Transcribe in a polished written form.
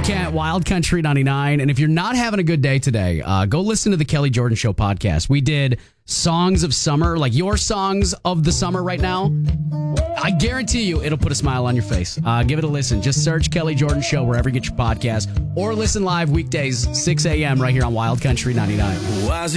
Wild Country 99. And if you're not having a good day today, go listen to the Kelly Jordan Show podcast. We did songs of summer, like your songs of the summer right now. I guarantee you it'll put a smile on your face. Give it a listen. Just search Kelly Jordan Show wherever you get your podcast, or listen live weekdays, 6 a.m. right here on Wild Country 99.